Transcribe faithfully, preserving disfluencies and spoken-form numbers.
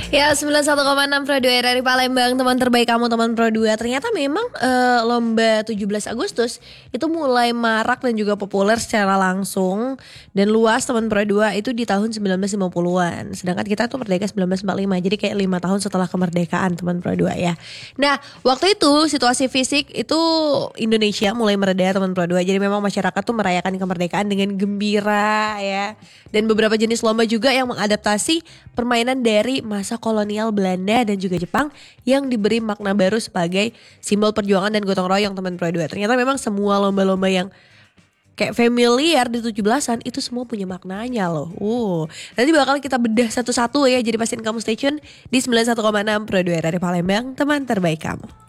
Ya, sembilan puluh satu koma enam Pro dua R R I Palembang, teman terbaik kamu, teman Pro dua. Ternyata memang eh, lomba tujuh belas Agustus itu mulai marak dan juga populer secara langsung dan luas, teman Pro dua, itu di tahun sembilan belas lima puluhan. Sedangkan kita tuh merdeka sembilan belas empat puluh lima. Jadi kayak lima tahun setelah kemerdekaan, teman Pro dua ya. Nah, waktu itu situasi fisik itu Indonesia mulai mereda, teman Pro dua. Jadi memang masyarakat tuh merayakan kemerdekaan dengan gembira ya. Dan beberapa jenis lomba juga yang mengadaptasi permainan dari masa kolonial Belanda dan juga Jepang yang diberi makna baru sebagai simbol perjuangan dan gotong royong, teman Pro dua. Ternyata memang semua lomba-lomba yang kayak familiar di tujuh belasan itu semua punya maknanya loh. Uh, nanti bakal kita bedah satu-satu ya. Jadi pastiin kamu stay tune di sembilan puluh satu koma enam Pro dua R R I Palembang, teman terbaik kamu.